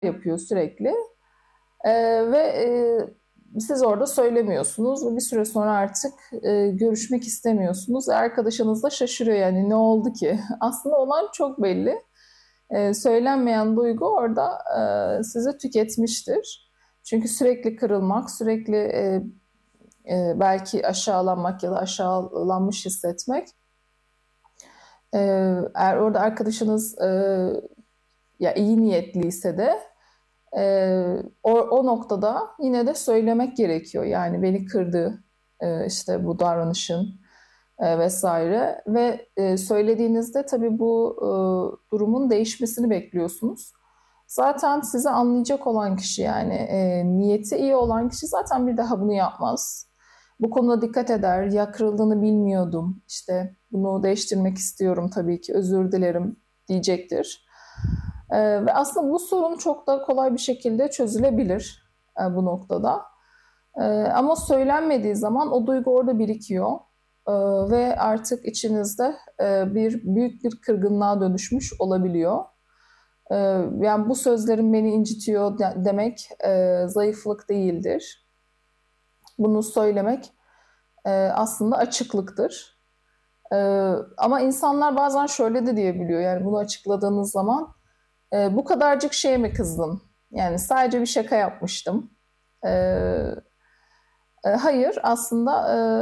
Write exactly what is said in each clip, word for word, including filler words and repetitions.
yapıyor sürekli. Ee, ve e, siz orada söylemiyorsunuz ve bir süre sonra artık e, görüşmek istemiyorsunuz. Arkadaşınız da şaşırıyor, yani ne oldu ki? Aslında olan çok belli. Ee, söylenmeyen duygu orada e, sizi tüketmiştir. Çünkü sürekli kırılmak, sürekli e, e, belki aşağılanmak ya da aşağılanmış hissetmek. E, Eğer orada arkadaşınız e, ya iyi niyetliyse de Ee, o, o noktada yine de söylemek gerekiyor. Yani beni kırdı e, işte bu davranışın e, vesaire ve e, söylediğinizde tabii bu e, durumun değişmesini bekliyorsunuz. Zaten sizi anlayacak olan kişi, yani e, niyeti iyi olan kişi zaten bir daha bunu yapmaz. Bu konuda dikkat eder. Ya kırıldığını bilmiyordum, işte bunu değiştirmek istiyorum, tabii ki özür dilerim diyecektir. Ee, ve aslında bu sorun çok da kolay bir şekilde çözülebilir e, bu noktada. Ee, ama söylenmediği zaman o duygu orada birikiyor. Ee, ve artık içinizde e, bir büyük bir kırgınlığa dönüşmüş olabiliyor. Ee, Yani bu sözlerin beni incitiyor de- demek e, zayıflık değildir. Bunu söylemek e, aslında açıklıktır. Ee, ama insanlar bazen şöyle de diyebiliyor, yani bunu açıkladığınız zaman e, bu kadarcık şeye mi kızdın? Yani sadece bir şaka yapmıştım. E, e, hayır, aslında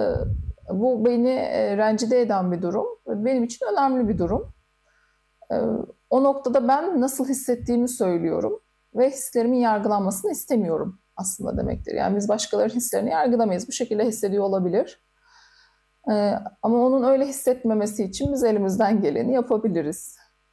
e, bu beni e, rencide eden bir durum. Benim için önemli bir durum. E, O noktada ben nasıl hissettiğimi söylüyorum ve hislerimin yargılanmasını istemiyorum aslında demektir. Yani biz başkalarının hislerini yargılamayız. Bu şekilde hissediyor olabilir. E, Ama onun öyle hissetmemesi için biz elimizden geleni yapabiliriz.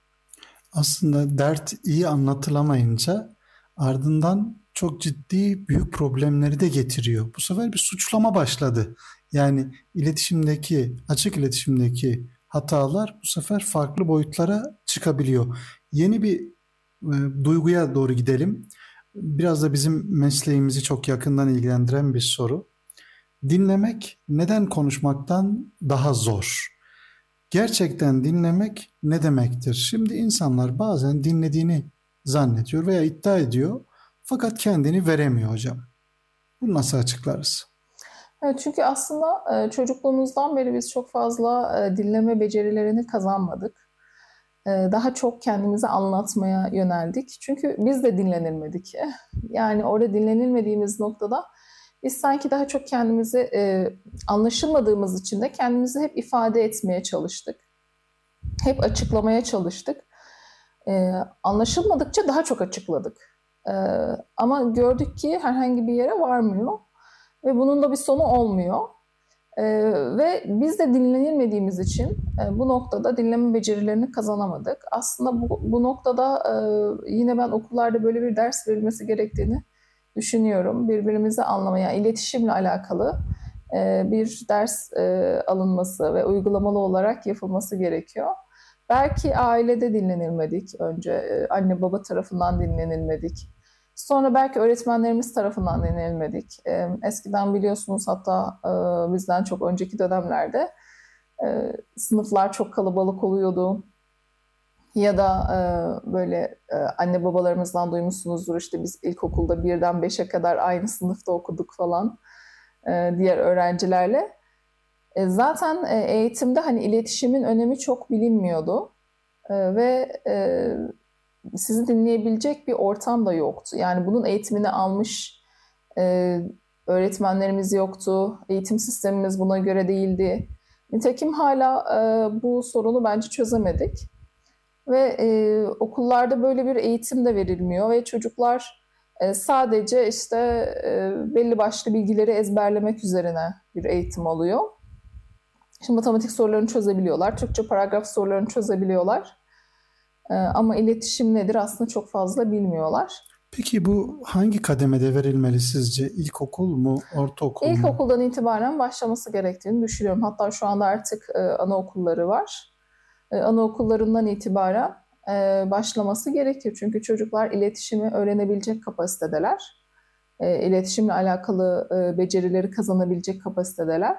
Aslında dert iyi anlatılamayınca ardından çok ciddi büyük problemleri de getiriyor. Bu sefer bir suçlama başladı. Yani iletişimdeki, açık iletişimdeki hatalar bu sefer farklı boyutlara çıkabiliyor. Yeni bir e, duyguya doğru gidelim. Biraz da bizim mesleğimizi çok yakından ilgilendiren bir soru. Dinlemek neden konuşmaktan daha zor? Gerçekten dinlemek ne demektir? Şimdi insanlar bazen dinlediğini zannediyor veya iddia ediyor fakat kendini veremiyor hocam. Bunu nasıl açıklarız? Evet, çünkü aslında e, çocukluğumuzdan beri biz çok fazla e, dinleme becerilerini kazanmadık. E, Daha çok kendimizi anlatmaya yöneldik. Çünkü biz de dinlenilmedik. Yani orada dinlenilmediğimiz noktada biz sanki daha çok kendimizi e, anlaşılmadığımız için de kendimizi hep ifade etmeye çalıştık. Hep açıklamaya çalıştık. E, Anlaşılmadıkça daha çok açıkladık. E, Ama gördük ki herhangi bir yere varmıyor ve bunun da bir sonu olmuyor. Ee, Ve biz de dinlenilmediğimiz için e, bu noktada dinleme becerilerini kazanamadık. Aslında bu, bu noktada e, yine ben okullarda böyle bir ders verilmesi gerektiğini düşünüyorum. Birbirimizi anlamaya, iletişimle alakalı e, bir ders e, alınması ve uygulamalı olarak yapılması gerekiyor. Belki ailede dinlenilmedik önce, e, anne baba tarafından dinlenilmedik. Sonra belki öğretmenlerimiz tarafından denilmedik. E, eskiden biliyorsunuz, hatta e, bizden çok önceki dönemlerde e, sınıflar çok kalabalık oluyordu. Ya da e, böyle e, anne babalarımızdan duymuşsunuzdur, işte biz ilkokulda birden beşe kadar aynı sınıfta okuduk falan e, diğer öğrencilerle. E, zaten e, eğitimde hani iletişimin önemi çok bilinmiyordu. E, ve e, sizi dinleyebilecek bir ortam da yoktu. Yani bunun eğitimini almış e, öğretmenlerimiz yoktu. Eğitim sistemimiz buna göre değildi. Nitekim hala e, bu sorunu bence çözemedik. Ve e, okullarda böyle bir eğitim de verilmiyor ve çocuklar e, sadece işte e, belli başlı bilgileri ezberlemek üzerine bir eğitim alıyor. Şimdi matematik sorularını çözebiliyorlar, Türkçe paragraf sorularını çözebiliyorlar. E, ama iletişim nedir aslında çok fazla bilmiyorlar. Peki bu hangi kademede verilmeli sizce? İlkokul mu, ortaokul mu? İlkokuldan itibaren başlaması gerektiğini düşünüyorum. Hatta şu anda artık e, anaokulları var. E, anaokullarından itibaren e, başlaması gerekir. Çünkü çocuklar iletişimi öğrenebilecek kapasitedeler. E, iletişimle alakalı e, becerileri kazanabilecek kapasitedeler.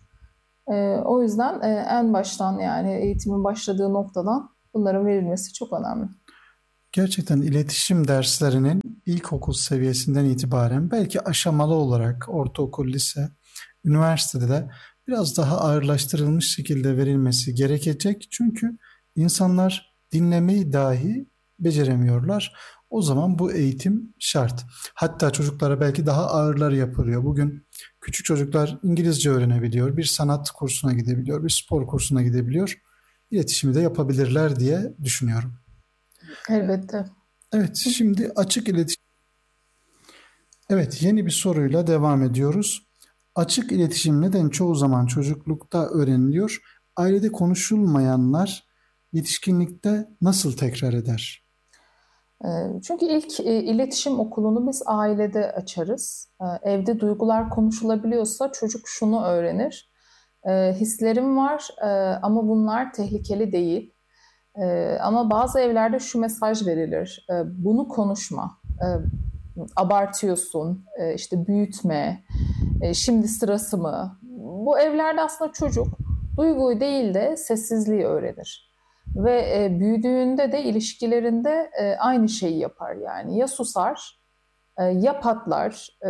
E, o yüzden e, en baştan, yani eğitimin başladığı noktadan bunların verilmesi çok önemli. Gerçekten iletişim derslerinin ilkokul seviyesinden itibaren belki aşamalı olarak ortaokul, lise, üniversitede de biraz daha ağırlaştırılmış şekilde verilmesi gerekecek. Çünkü insanlar dinlemeyi dahi beceremiyorlar. O zaman bu eğitim şart. Hatta çocuklara belki daha ağırları yapılıyor. Bugün küçük çocuklar İngilizce öğrenebiliyor, bir sanat kursuna gidebiliyor, bir spor kursuna gidebiliyor. İletişimi de yapabilirler diye düşünüyorum. Elbette. Evet, şimdi açık iletişim. Evet, yeni bir soruyla devam ediyoruz. Açık iletişim neden çoğu zaman çocuklukta öğreniliyor? Ailede konuşulmayanlar yetişkinlikte nasıl tekrar eder? Ee, Çünkü ilk e, iletişim okulunu biz ailede açarız. Ee, Evde duygular konuşulabiliyorsa çocuk şunu öğrenir. Ee, Hislerim var e, ama bunlar tehlikeli değil. Ee, Ama bazı evlerde şu mesaj verilir. Ee, Bunu konuşma. Ee, Abartıyorsun, e, işte büyütme, e, şimdi sırası mı? Bu evlerde aslında çocuk duyguyu değil de sessizliği öğrenir. Ve e, büyüdüğünde de ilişkilerinde e, aynı şeyi yapar yani. Ya susar, e, ya patlar, e,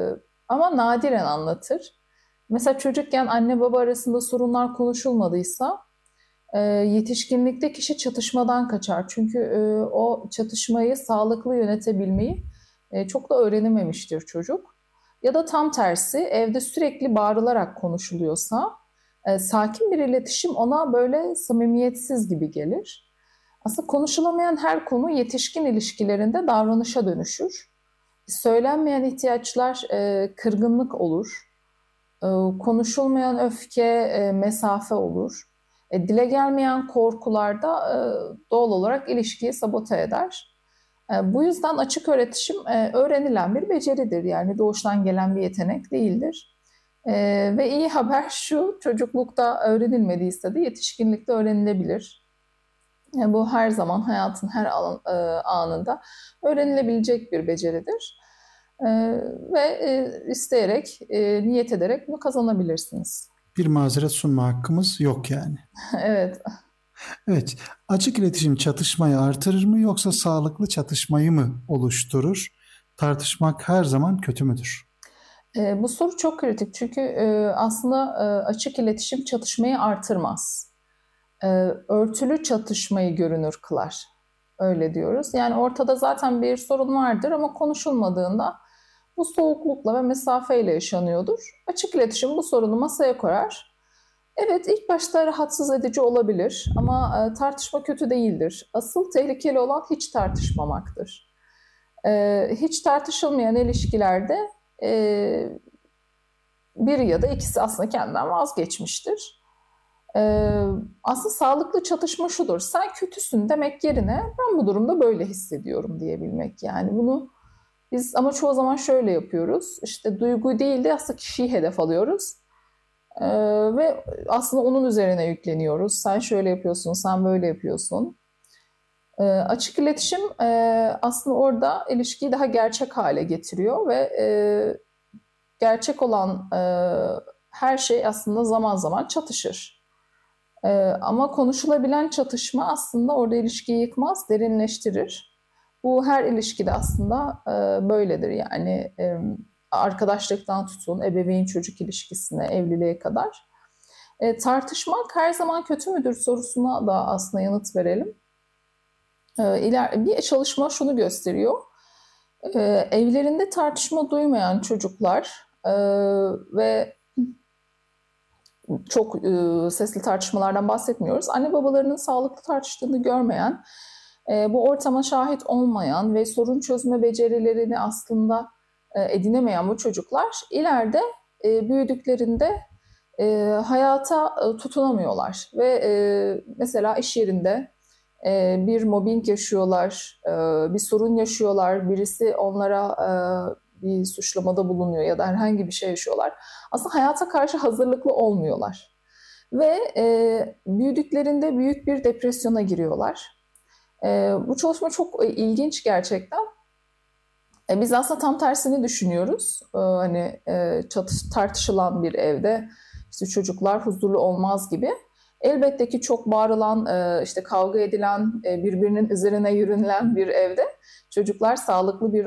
ama nadiren anlatır. Mesela çocukken anne baba arasında sorunlar konuşulmadıysa e, yetişkinlikte kişi çatışmadan kaçar. Çünkü e, o çatışmayı sağlıklı yönetebilmeyi e, çok da öğrenememiştir çocuk. Ya da tam tersi evde sürekli bağırılarak konuşuluyorsa e, sakin bir iletişim ona böyle samimiyetsiz gibi gelir. Aslında konuşulamayan her konu yetişkin ilişkilerinde davranışa dönüşür. Söylenmeyen ihtiyaçlar e, kırgınlık olur. E, Konuşulmayan öfke e, mesafe olur. E, dile gelmeyen korkular da e, doğal olarak ilişkiyi sabote eder. E, bu yüzden açık öğretişim e, öğrenilen bir beceridir. Yani doğuştan gelen bir yetenek değildir. E, Ve iyi haber şu, çocuklukta öğrenilmediyse de yetişkinlikte öğrenilebilir. E, bu her zaman hayatın her alan, e, anında öğrenilebilecek bir beceridir. E, Ve e, isteyerek, e, niyet ederek bunu kazanabilirsiniz. Bir mazeret sunma hakkımız yok yani. Evet. Evet, açık iletişim çatışmayı artırır mı yoksa sağlıklı çatışmayı mı oluşturur? Tartışmak her zaman kötü müdür? E, bu soru çok kritik çünkü e, aslında e, açık iletişim çatışmayı artırmaz. E, Örtülü çatışmayı görünür kılar. Öyle diyoruz. Yani ortada zaten bir sorun vardır ama konuşulmadığında bu soğuklukla ve mesafeyle yaşanıyordur. Açık iletişim bu sorunu masaya koyar. Evet, ilk başta rahatsız edici olabilir ama e, tartışma kötü değildir. Asıl tehlikeli olan hiç tartışmamaktır. E, hiç tartışılmayan ilişkilerde e, biri ya da ikisi aslında kendinden vazgeçmiştir. Ee, Aslında sağlıklı çatışma şudur. Sen kötüsün demek yerine ben bu durumda böyle hissediyorum diyebilmek. Yani bunu biz ama çoğu zaman şöyle yapıyoruz. İşte duygu değil de aslında kişiyi hedef alıyoruz. Ee, Ve aslında onun üzerine yükleniyoruz. Sen şöyle yapıyorsun, sen böyle yapıyorsun. Ee, açık iletişim e, aslında orada ilişkiyi daha gerçek hale getiriyor ve e, gerçek olan e, her şey aslında zaman zaman çatışır. Ee, ama konuşulabilen çatışma aslında orada ilişkiyi yıkmaz, derinleştirir. Bu her ilişkide aslında e, böyledir. Yani e, arkadaşlıktan tutun, ebeveyn çocuk ilişkisine, evliliğe kadar. E, tartışmak her zaman kötü müdür sorusuna da aslında yanıt verelim. E, iler, bir çalışma şunu gösteriyor. E, Evlerinde tartışma duymayan çocuklar e, ve çok e, sesli tartışmalardan bahsetmiyoruz. Anne babalarının sağlıklı tartıştığını görmeyen, e, bu ortama şahit olmayan ve sorun çözme becerilerini aslında e, edinemeyen bu çocuklar ileride e, büyüdüklerinde e, hayata e, tutunamıyorlar. Ve e, mesela iş yerinde e, bir mobbing yaşıyorlar, e, bir sorun yaşıyorlar, birisi onlara e, bir suçlamada bulunuyor ya da herhangi bir şey yaşıyorlar. Aslında hayata karşı hazırlıklı olmuyorlar. Ve e, büyüdüklerinde büyük bir depresyona giriyorlar. E, bu çalışma çok e, ilginç gerçekten. E, biz aslında tam tersini düşünüyoruz. E, hani e, çatış, tartışılan bir evde işte çocuklar huzurlu olmaz gibi. Elbette ki çok bağırılan, e, işte kavga edilen, e, birbirinin üzerine yürünülen bir evde çocuklar sağlıklı bir